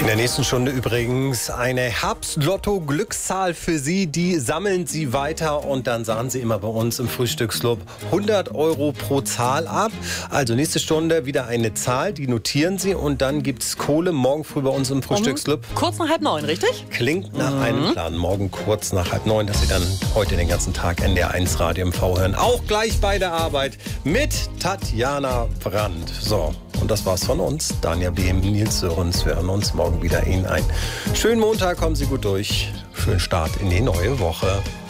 In der nächsten Stunde übrigens eine Herbst-Lotto-Glückszahl für Sie. Die sammeln Sie weiter und dann sahen Sie immer bei uns im Frühstücksclub 100 € pro Zahl ab. Also nächste Stunde wieder eine Zahl, die notieren Sie und dann gibt es Kohle morgen früh bei uns im Frühstücksclub. Kurz nach 8:30, richtig? Klingt nach einem Plan. Morgen kurz nach 8:30, dass Sie dann heute den ganzen Tag NDR1 Radio MV hören. Auch gleich bei der Arbeit mit Tatjana Brandt. So. Und das war's von uns. Danja Behm, Nils Sörens. Wir hören uns morgen wieder Ihnen ein. Schönen Montag, kommen Sie gut durch. Schönen Start in die neue Woche.